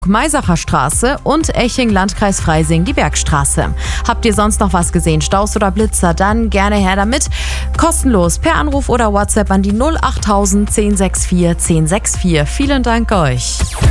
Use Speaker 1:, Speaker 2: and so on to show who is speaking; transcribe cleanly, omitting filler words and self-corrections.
Speaker 1: Maisacher Straße und Eching, Landkreis Freising, die Bergstraße. Habt ihr sonst noch was gesehen, Staus oder Blitzer, dann gerne her damit. Kostenlos per Anruf oder WhatsApp an die 08000 1064 1064. Vielen Dank euch.